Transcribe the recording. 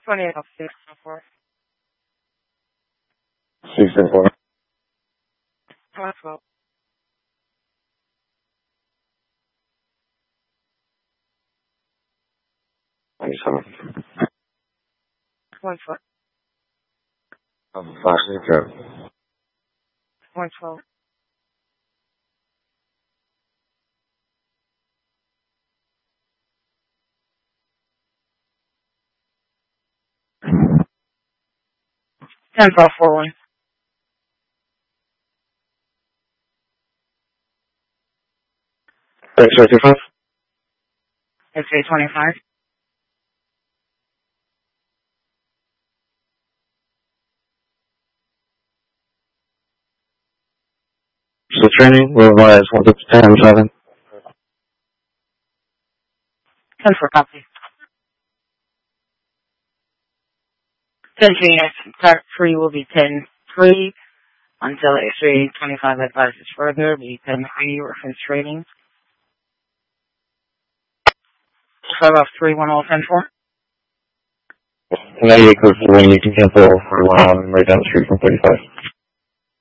28 off 604. 604. 12. 97. 1 foot. 560. 112. 10-41. X-ray 25. X-ray 25. So training, we'll advise 1 to 10, 7. 10 for copy. 10 Phoenix, start 3 will be 10-3 until X-ray 25 advises further, be 10-3 reference training. 5 off 3, 1 all 10-4. 98 code 4, you can cancel for 1 on right down the street from 35.